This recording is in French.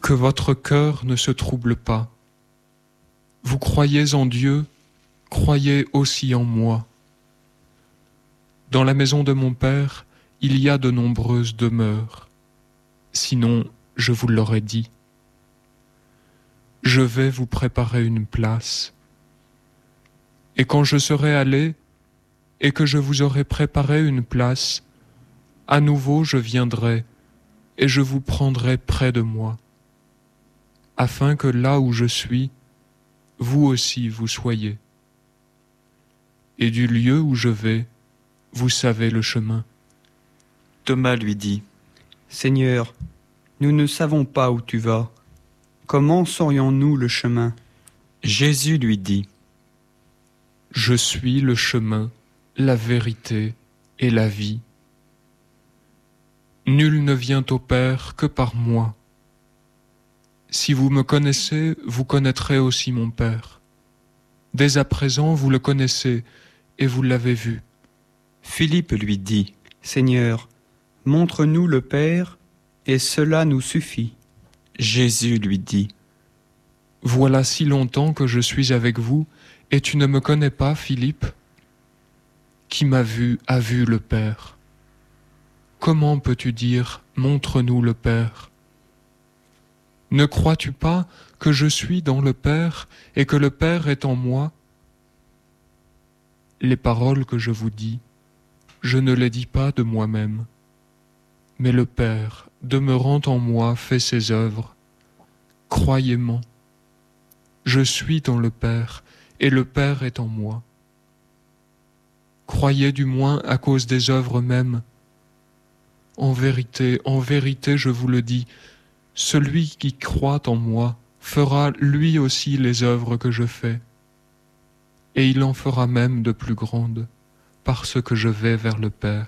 Que votre cœur ne se trouble pas. Vous croyez en Dieu, croyez aussi en moi. Dans la maison de mon Père, il y a de nombreuses demeures. Sinon, je vous l'aurais dit. Je vais vous préparer une place. Et quand je serai allé, et que je vous aurai préparé une place, à nouveau je viendrai, et je vous prendrai près de moi, afin que là où je suis, vous aussi vous soyez. Et du lieu où je vais, vous savez le chemin. Thomas lui dit : Seigneur, nous ne savons pas où tu vas. Comment saurions-nous le chemin ? Jésus lui dit : Je suis le chemin, la vérité et la vie. Nul ne vient au Père que par moi. Si vous me connaissez, vous connaîtrez aussi mon Père. Dès à présent, vous le connaissez et vous l'avez vu. Philippe lui dit : Seigneur, montre-nous le Père, et cela nous suffit. Jésus lui dit : Voilà si longtemps que je suis avec vous, et tu ne me connais pas, Philippe ? Qui m'a vu a vu le Père. Comment peux-tu dire « Montre-nous le Père » ? Ne crois-tu pas que je suis dans le Père et que le Père est en moi ? Les paroles que je vous dis, je ne les dis pas de moi-même, mais le Père, demeurant en moi, fait ses œuvres. Croyez-moi, je suis dans le Père et le Père est en moi. Croyez du moins à cause des œuvres mêmes. En vérité, je vous le dis, celui qui croit en moi fera lui aussi les œuvres que je fais, et il en fera même de plus grandes, parce que je vais vers le Père.